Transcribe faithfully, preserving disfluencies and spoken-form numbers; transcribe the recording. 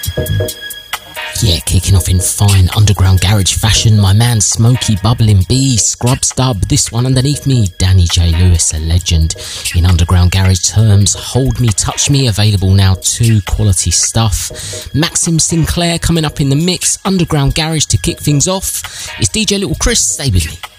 Yeah, kicking off in fine underground garage fashion, my man Smokey Bubbling B, Scrub Stub, this one underneath me, Danny J. Lewis, a legend in underground garage terms. Hold Me, Touch Me, available now too, quality stuff. Maxim Sinclair coming up in the mix, underground garage to kick things off. It's D J Little Chris, stay with me.